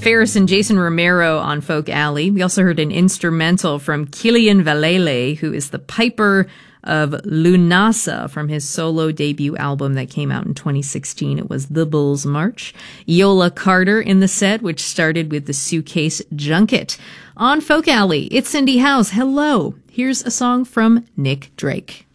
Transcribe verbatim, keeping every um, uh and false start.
Ferris and Jason Romero on Folk Alley. We also heard an instrumental from Kilian Valele, who is the piper of Lunasa from his solo debut album that came out in twenty sixteen. It was The Bull's March. Yola Carter in the set, which started with the Suitcase Junket. On Folk Alley, it's Cindy House. Hello. Here's a song from Nick Drake.